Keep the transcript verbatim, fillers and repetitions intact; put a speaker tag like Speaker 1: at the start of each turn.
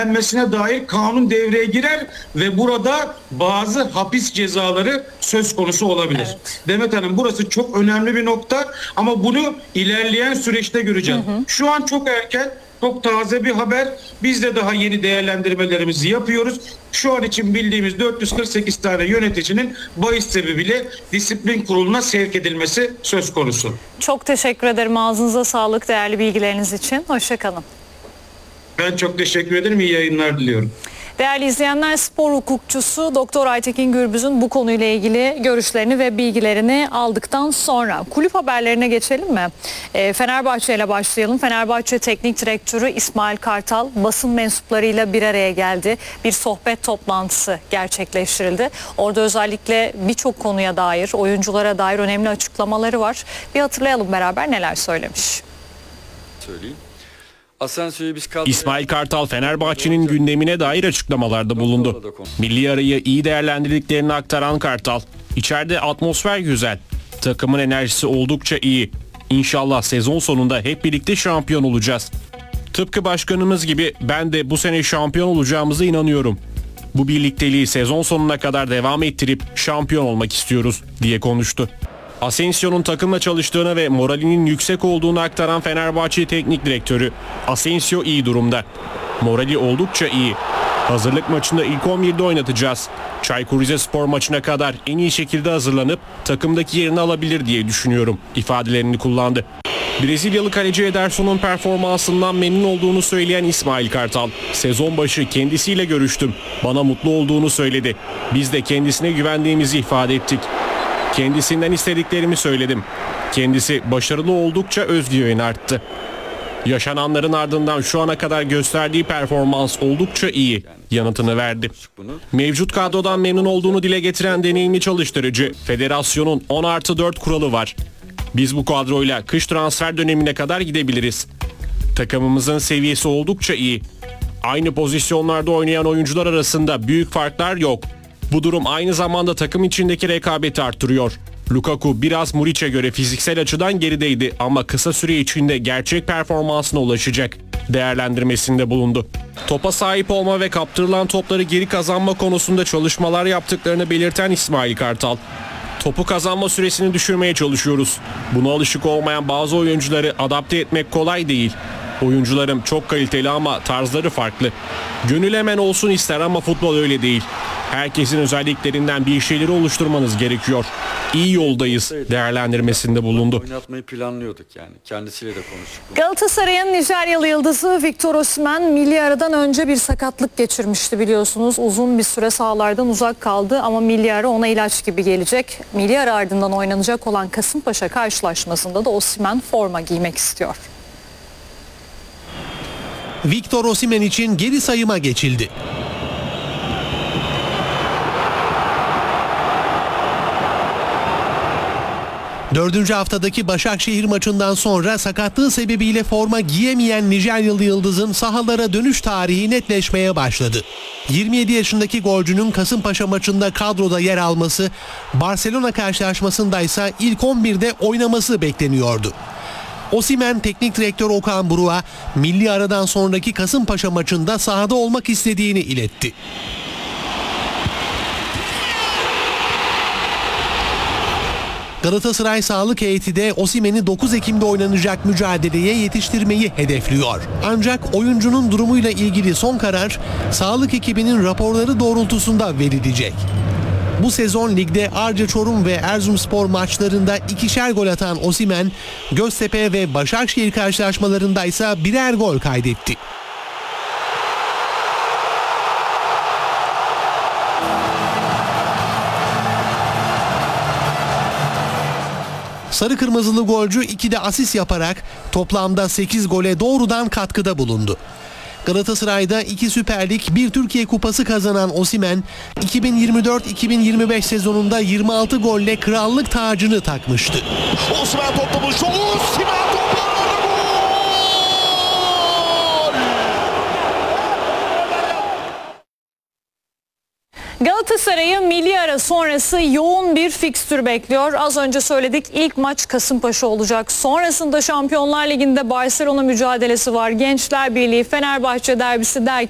Speaker 1: engellenmesine dair kanun devreye girer ve burada bazı hapis cezaları söz konusu olabilir. Evet. Demet Hanım, burası çok önemli bir nokta ama bunu ilerleyen süreçte göreceğiz. Hı hı. Şu an çok erken, çok taze bir haber. Biz de daha yeni değerlendirmelerimizi yapıyoruz. Şu an için bildiğimiz dört yüz kırk sekiz tane yöneticinin bahis sebebiyle disiplin kuruluna sevk edilmesi söz konusu.
Speaker 2: Çok teşekkür ederim. Ağzınıza sağlık değerli bilgileriniz için. Hoşça kalın.
Speaker 1: Ben çok teşekkür ederim. İyi yayınlar diliyorum.
Speaker 2: Değerli izleyenler, spor hukukçusu Doktor Aytekin Gürbüz'ün bu konuyla ilgili görüşlerini ve bilgilerini aldıktan sonra kulüp haberlerine geçelim mi? E, Fenerbahçe ile başlayalım. Fenerbahçe Teknik Direktörü İsmail Kartal basın mensuplarıyla bir araya geldi. Bir sohbet toplantısı gerçekleştirildi. Orada özellikle birçok konuya dair, oyunculara dair önemli açıklamaları var. Bir hatırlayalım beraber neler söylemiş.
Speaker 3: Söyleyeyim.
Speaker 4: İsmail Kartal Fenerbahçe'nin gündemine dair açıklamalarda bulundu. Milli arayı iyi değerlendirdiklerini aktaran Kartal, "İçeride atmosfer güzel, takımın enerjisi oldukça iyi. İnşallah sezon sonunda hep birlikte şampiyon olacağız. Tıpkı başkanımız gibi ben de bu sene şampiyon olacağımıza inanıyorum. Bu birlikteliği sezon sonuna kadar devam ettirip şampiyon olmak istiyoruz," diye konuştu. Asensio'nun takımla çalıştığını ve moralinin yüksek olduğunu aktaran Fenerbahçe Teknik Direktörü, "Asensio iyi durumda. Morali oldukça iyi. Hazırlık maçında ilk on birde oynatacağız. Çaykur Rizespor maçına kadar en iyi şekilde hazırlanıp takımdaki yerini alabilir diye düşünüyorum," ifadelerini kullandı. Brezilyalı kaleci Ederson'un performansından memnun olduğunu söyleyen İsmail Kartal, "Sezon başı kendisiyle görüştüm. Bana mutlu olduğunu söyledi. Biz de kendisine güvendiğimizi ifade ettik. Kendisinden istediklerimi söyledim. Kendisi başarılı oldukça özgüveni arttı. Yaşananların ardından şu ana kadar gösterdiği performans oldukça iyi," yanıtını verdi. Mevcut kadrodan memnun olduğunu dile getiren deneyimli çalıştırıcı, "Federasyonun on artı dört kuralı var. Biz bu kadroyla kış transfer dönemine kadar gidebiliriz. Takımımızın seviyesi oldukça iyi. Aynı pozisyonlarda oynayan oyuncular arasında büyük farklar yok. Bu durum aynı zamanda takım içindeki rekabeti arttırıyor. Lukaku biraz Muriç'e göre fiziksel açıdan gerideydi ama kısa süre içinde gerçek performansına ulaşacak," değerlendirmesinde bulundu. Topa sahip olma ve kaptırılan topları geri kazanma konusunda çalışmalar yaptıklarını belirten İsmail Kartal, "Topu kazanma süresini düşürmeye çalışıyoruz. Buna alışık olmayan bazı oyuncuları adapte etmek kolay değil. Oyuncularım çok kaliteli ama tarzları farklı. Gönül hemen olsun ister ama futbol öyle değil. Herkesin özelliklerinden bir şeyleri oluşturmanız gerekiyor. İyi yoldayız," değerlendirmesinde bulundu.
Speaker 3: Oynatmayı planlıyorduk yani. Kendisiyle de konuştuk.
Speaker 2: Galatasaray'ın Nijeryalı yıldızı Victor Osimhen milli aradan önce bir sakatlık geçirmişti biliyorsunuz. Uzun bir süre sahalardan uzak kaldı ama milli ara ona ilaç gibi gelecek. Milli ara ardından oynanacak olan Kasımpaşa karşılaşmasında da Osimhen forma giymek istiyor.
Speaker 5: Victor Osimhen için geri sayıma geçildi. Dördüncü haftadaki Başakşehir maçından sonra sakatlığı sebebiyle forma giyemeyen Nijeryalı yıldızın sahalara dönüş tarihi netleşmeye başladı. yirmi yedi yaşındaki golcünün Kasımpaşa maçında kadroda yer alması, Barcelona karşılaşmasında ise ilk on birde oynaması bekleniyordu. Osimhen Teknik Direktör Okan Buruk'a milli aradan sonraki Kasımpaşa maçında sahada olmak istediğini iletti. Galatasaray sağlık heyeti de Osimhen'i dokuz Ekim'de oynanacak mücadeleye yetiştirmeyi hedefliyor. Ancak oyuncunun durumuyla ilgili son karar sağlık ekibinin raporları doğrultusunda verilecek. Bu sezon ligde Arca Çorum ve Erzurumspor maçlarında ikişer gol atan Osimhen, Göztepe ve Başakşehir karşılaşmalarında ise birer gol kaydetti. Sarı kırmızılı golcü ikide asist yaparak toplamda sekiz gole doğrudan katkıda bulundu. Galatasaray'da iki Süper Lig, bir Türkiye Kupası kazanan Osimhen, iki bin yirmi dört iki bin yirmi beş sezonunda yirmi altı golle krallık tacını takmıştı.
Speaker 6: Osimhen toplamış. Osimhen toplamış.
Speaker 2: Galatasaray'ı milli ara sonrası yoğun bir fikstür bekliyor. Az önce söyledik, ilk maç Kasımpaşa olacak. Sonrasında Şampiyonlar Ligi'nde Barcelona mücadelesi var. Gençler Birliği, Fenerbahçe derbisi derken